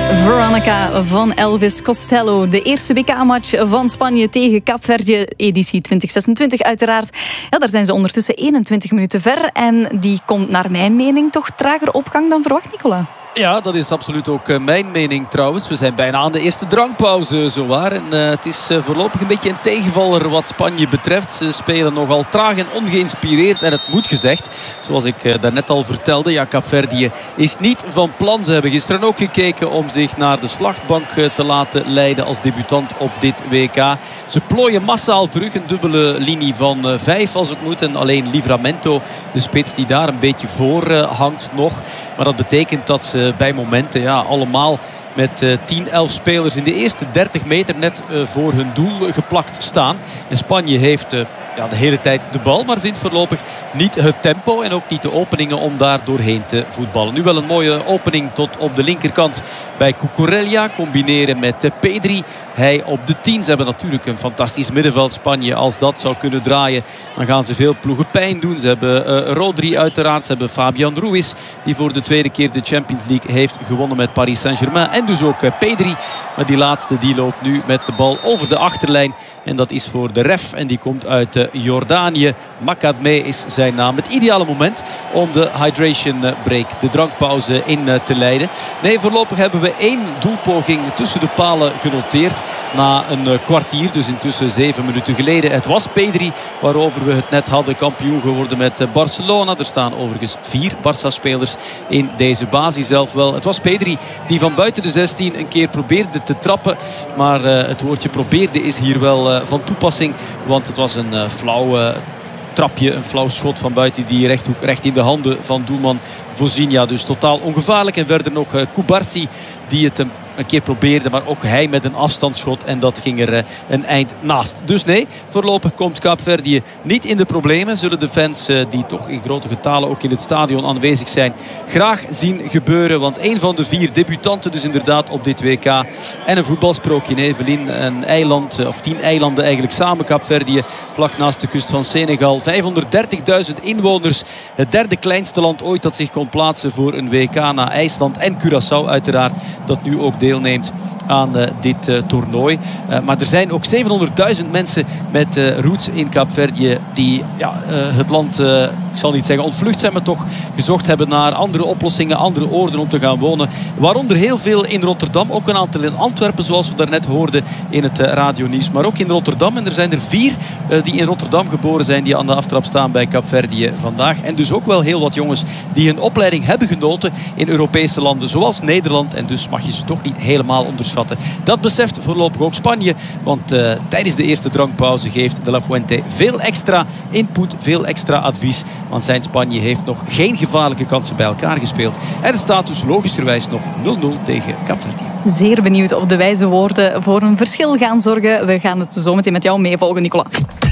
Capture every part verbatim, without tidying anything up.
Veronica van Elvis Costello. De eerste W K-match van Spanje tegen Kaapverdië, editie twintig zesentwintig uiteraard. Ja, daar zijn ze ondertussen eenentwintig minuten ver. En die komt naar mijn mening toch trager op gang dan verwacht, Nicola. Ja, dat is absoluut ook mijn mening trouwens. We zijn bijna aan de eerste drankpauze, zowaar. En uh, het is uh, voorlopig een beetje een tegenvaller wat Spanje betreft. Ze spelen nogal traag en ongeïnspireerd. En het moet gezegd, zoals ik uh, daarnet al vertelde, ja, Kaapverdië is niet van plan. Ze hebben gisteren ook gekeken om zich naar de slachtbank uh, te laten leiden als debutant op dit W K. Ze plooien massaal terug, een dubbele linie van uh, vijf als het moet. En alleen Livramento, de spits die daar een beetje voor uh, hangt nog. Maar dat betekent dat ze bij momenten ja, allemaal met uh, tien, elf spelers in de eerste dertig meter net uh, voor hun doel uh, geplakt staan. En Spanje heeft uh, ja, de hele tijd de bal, maar vindt voorlopig niet het tempo en ook niet de openingen om daar doorheen te voetballen. Nu wel een mooie opening tot op de linkerkant bij Cucurella. Combineren met uh, Pedri. Hij op de tien. Ze hebben natuurlijk een fantastisch middenveld, Spanje. Als dat zou kunnen draaien, dan gaan ze veel ploegen pijn doen. Ze hebben uh, Rodri uiteraard. Ze hebben Fabian Ruiz, die voor de tweede keer de Champions League heeft gewonnen met Paris Saint-Germain. En dus ook uh, Pedri. Maar die laatste die loopt nu met de bal over de achterlijn. En dat is voor de ref. En die komt uit uh, Jordanië. Makadme is zijn naam. Het ideale moment om de hydration break, de drankpauze, in uh, te leiden. Nee, voorlopig hebben we één doelpoging tussen de palen genoteerd. Na een uh, kwartier, dus intussen zeven minuten geleden. Het was Pedri waarover we het net hadden. Kampioen geworden met uh, Barcelona. Er staan overigens vier Barça-spelers in deze basis zelf wel. Het was Pedri die van buiten de zestien een keer probeerde te trappen. Maar uh, het woordje probeerde is hier wel uh, van toepassing. Want het was een uh, flauw uh, trapje, een flauw schot van buiten die rechthoek, recht in de handen van doelman Vozinha. Dus totaal ongevaarlijk. En verder nog uh, Kubarsi die het een een keer probeerde, maar ook hij met een afstandsschot en dat ging er uh, een eind naast. Dus nee, voorlopig komt Kaapverdië niet in de problemen. Zullen de fans uh, die toch in grote getalen ook in het stadion aanwezig zijn graag zien gebeuren, want een van de vier debutanten dus inderdaad op dit W K. En een voetbalsprookje in Evelyn, een eiland, uh, of tien eilanden eigenlijk samen, Kaapverdië, vlak naast de kust van Senegal. vijfhonderddertigduizend inwoners, het derde kleinste land ooit dat zich kon plaatsen voor een W K na IJsland en Curaçao uiteraard, dat nu ook deelneemt aan uh, dit uh, toernooi. Uh, maar er zijn ook zevenhonderdduizend mensen met uh, roots in Kaapverdië die ja, uh, het land, uh, ik zal niet zeggen ontvlucht zijn, maar toch gezocht hebben naar andere oplossingen, andere oorden om te gaan wonen. Waaronder heel veel in Rotterdam, ook een aantal in Antwerpen zoals we daarnet hoorden in het uh, radionieuws, maar ook in Rotterdam. En er zijn er vier uh, die in Rotterdam geboren zijn, die aan de aftrap staan bij Kaapverdië vandaag. En dus ook wel heel wat jongens die een opleiding hebben genoten in Europese landen zoals Nederland. En dus mag je ze toch niet helemaal onderschatten. Dat beseft voorlopig ook Spanje. Want uh, tijdens de eerste drankpauze geeft De La Fuente veel extra input, veel extra advies. Want zijn Spanje heeft nog geen gevaarlijke kansen bij elkaar gespeeld. En het staat dus logischerwijs nog nul nul tegen Kaapverdië. Zeer benieuwd of de wijze woorden voor een verschil gaan zorgen. We gaan het zo meteen met jou meevolgen, Nicola.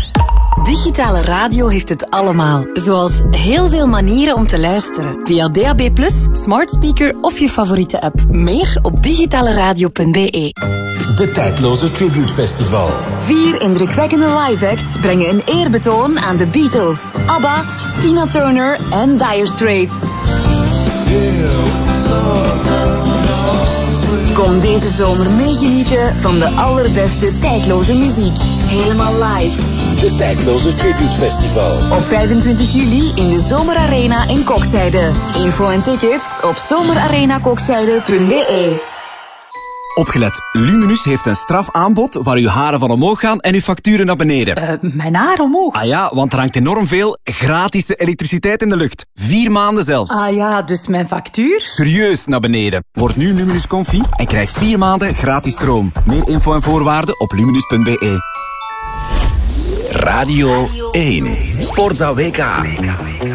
Digitale radio heeft het allemaal. Zoals heel veel manieren om te luisteren. Via D A B plus, smart speaker of je favoriete app. Meer op digitaleradio punt b e. De tijdloze Tribute Festival. Vier indrukwekkende live acts brengen een eerbetoon aan de Beatles, ABBA, Tina Turner en Dire Straits. Kom deze zomer meegenieten van de allerbeste tijdloze muziek. Helemaal live. De tijdloze Tribute Festival. Op vijfentwintig juli in de Zomerarena in Kokzijde. Info en tickets op zomerarenakokzijde punt b e. Opgelet, Luminus heeft een strafaanbod waar uw haren van omhoog gaan en uw facturen naar beneden. Uh, mijn haar omhoog? Ah ja, want er hangt enorm veel gratis elektriciteit in de lucht. Vier maanden zelfs. Ah ja, dus mijn factuur? Serieus naar beneden. Word nu Luminus Confi en krijg vier maanden gratis stroom. Meer info en voorwaarden op luminus punt b e. Radio één. Sportzaal W K.